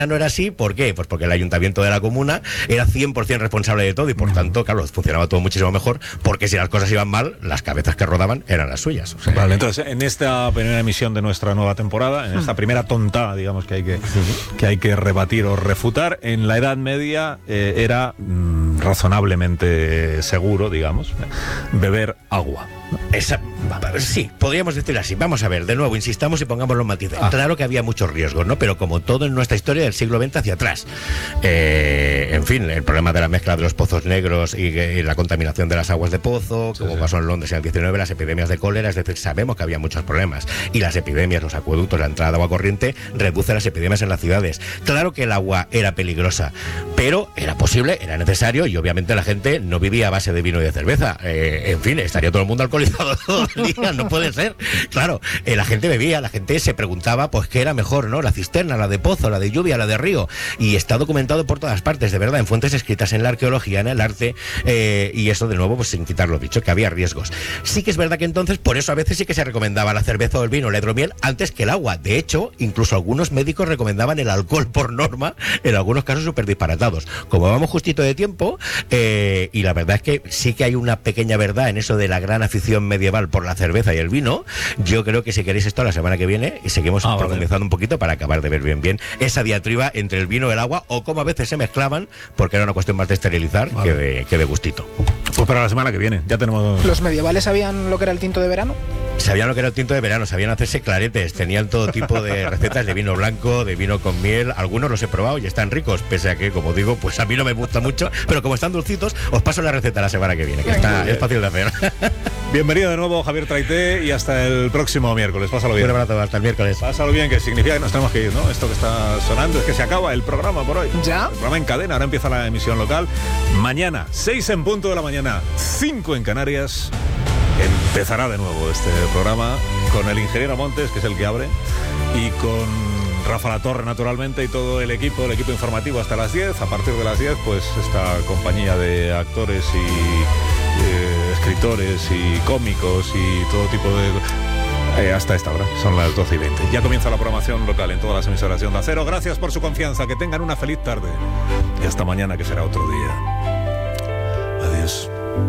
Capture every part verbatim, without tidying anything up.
no era así. ¿Por qué? Pues porque el ayuntamiento de la comuna era cien por ciento responsable de todo y por tanto, claro, funcionaba todo muchísimo mejor, porque si las cosas iban mal, las cabezas que rodaban eran las suyas. O sea, vale, entonces, en esta primera emisión de nuestra nueva temporada, en esta primera tontada, digamos, que hay que, que, hay que rebatir o refutar, en la Edad Media eh, era mmm, razonablemente seguro, digamos, beber agua. Esa, sí, podríamos decir así. Vamos a ver, de nuevo, insistamos y pongamos los matices. Ah. Claro que había muchos riesgos, ¿no? Pero como todo en nuestra historia del siglo veinte hacia atrás. Eh, en fin, el problema de la mezcla de los pozos negros y, y la contaminación de las aguas de pozo, sí, como sí. pasó en Londres en el diecinueve, las epidemias de cólera, es decir, sabemos que había muchos problemas. Y las epidemias, los acueductos, la entrada de agua corriente, reduce las epidemias en las ciudades. Claro que el agua era peligrosa, pero era posible, era necesario, y obviamente la gente no vivía a base de vino y de cerveza. Eh, en fin, estaría todo el mundo alcoholizado todo el día, no puede ser. Claro, eh, la gente bebía, la gente se preguntaba pues qué era mejor, ¿no? La cisterna, la de pozo, la de lluvia, la de río, y está documentado por todas partes, de verdad, en fuentes escritas, en la arqueología, en el arte, eh, y eso de nuevo, pues sin quitar lo dicho, que había riesgos. Sí que es verdad que entonces, por eso a veces sí que se recomendaba la cerveza o el vino, la hidromiel, antes que el agua. De hecho, incluso algunos médicos recomendaban el alcohol por norma, en algunos casos súper disparatados. Como vamos justito de tiempo, eh, y la verdad es que sí que hay una pequeña verdad en eso de la gran afición medieval por la cerveza y el vino, yo creo que si queréis esto la semana que viene y seguimos ah, profundizando vale. un poquito para acabar de ver bien bien esa diatriba entre el vino y el agua, o cómo a veces se mezclaban, porque era una cuestión más de esterilizar vale. que, de, que de gustito. Pues para la semana que viene, ya tenemos... ¿Los medievales sabían lo que era el tinto de verano? Sabían lo que era el tinto de verano, sabían hacerse claretes, tenían todo tipo de recetas de vino blanco, de vino con miel, algunos los he probado y están ricos, pese a que, como digo, pues a mí no me gusta mucho, pero como están dulcitos, os paso la receta la semana que viene, que está, es fácil de hacer. Bienvenido de nuevo, Javier Traité, y hasta el próximo miércoles. Pásalo bien. Un abrazo, hasta el miércoles. Pásalo bien, que significa que nos tenemos que ir, ¿no? Esto que está sonando es que se acaba el programa por hoy. ¿Ya? El programa en cadena, ahora empieza la emisión local. Mañana, seis en punto de la mañana, cinco en Canarias, empezará de nuevo este programa con el ingeniero Montes, que es el que abre, y con Rafa Latorre, naturalmente, y todo el equipo, el equipo informativo hasta las diez. A partir de las diez, pues esta compañía de actores y eh, escritores y cómicos y todo tipo de... Eh, hasta esta hora, son las doce y veinte. Ya comienza la programación local en todas las emisoras de Onda Cero. Gracias por su confianza, que tengan una feliz tarde y hasta mañana, que será otro día. Adiós.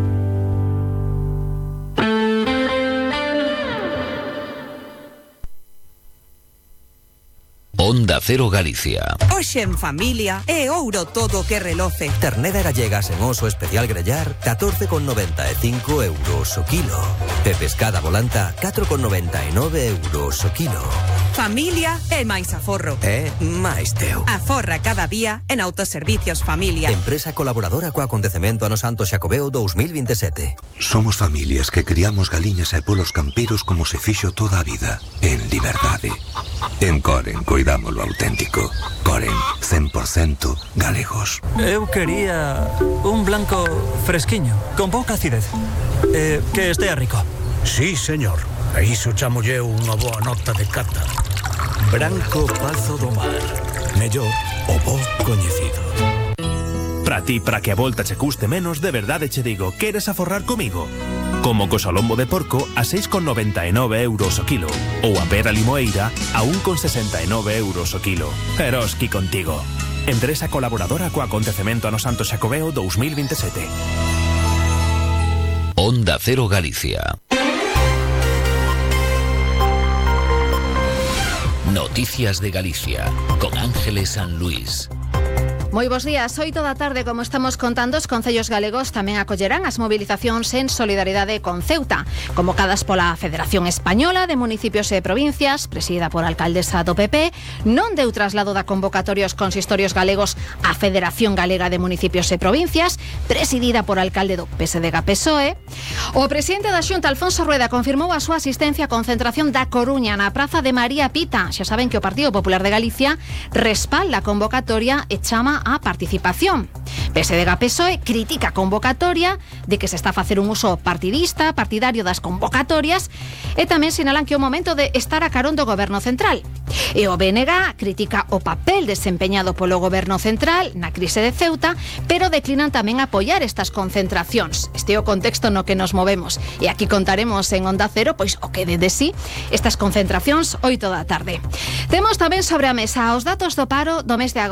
Onda Cero Galicia. Hoxe en familia é ouro todo que reloce. Ternera gallega sen oso especial grellar, catorce con noventa e cinco euros o kilo. E pescada volanta, catro con noventa e nove euros o kilo. Familia é máis aforro. É máis teu. Aforra cada día en Autoservicios Familia. Empresa colaboradora co acontecemento Ano Santo Xacobeo dos mil veintisiete. Somos familias que criamos galiñas e polos camperos como se fixo toda a vida, en liberdade. En Coren, cuidamos lo auténtico. Coren, cen por ciento galegos. Eu quería un blanco fresquiño, con pouca acidez. Eh, que estea rico. Sí, señor. A iso chamolle unha boa nota de cata. Branco Pazo do Mar. Mellor o bo coñecido. Para ti, para que a volta che custe menos, de verdade che digo, queres aforrar comigo? Como co salombo de porco a seis con noventa e nove euros o kilo, ou a pera limoeira a un con sesenta e nove euros o kilo. Eroski contigo. Empresa colaboradora co acontecemento Ano Santo Xacobeo dos mil veintisiete. Onda Cero Galicia. Noticias de Galicia, con Ángeles San Luis. Moi bos días. Hoy toda tarde, como estamos contando, os concellos galegos tamén acollerán as movilizacións en solidaridade con Ceuta, convocadas pola Federación Española de Municipios e Provincias, presidida por a alcaldesa do P P. Non deu traslado da convocatoria aos consistorios galegos a Federación Galega de Municipios e Provincias, presidida por o alcalde do P S D G P S O E. O presidente da Xunta, Alfonso Rueda, confirmou a súa asistencia á concentración da Coruña na Praza de María Pita. Xa saben que o Partido Popular de Galicia respalda a convocatoria e chama á participación. P S D G P S O E critica a convocatoria, de que se está a facer un uso partidista, partidario das convocatorias, e tamén sinalan que é o momento de estar a carón do Goberno Central. E o B N G critica o papel desempeñado polo Goberno Central na crise de Ceuta, pero declinan tamén apoiar estas concentracións. Este é o contexto no que nos movemos. E aquí contaremos en Onda Cero pois o que de de sí estas concentracións oito da tarde. Temos tamén sobre a mesa os datos do paro do mes de agosto.